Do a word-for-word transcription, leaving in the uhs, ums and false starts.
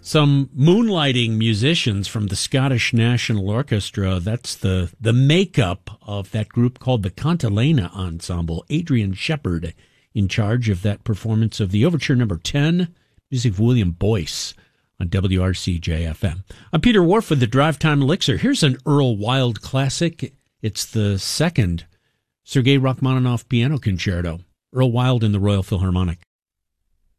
Some moonlighting musicians from the Scottish National Orchestra. That's the, the makeup of that group called the Cantilena Ensemble. Adrian Shepard in charge of that performance of the Overture Number ten, music of William Boyce on W R C J F M. I'm Peter Wharf with the Drive Time Elixir. Here's an Earl Wild classic. It's the second Sergei Rachmaninoff Piano Concerto. Earl Wild in the Royal Philharmonic.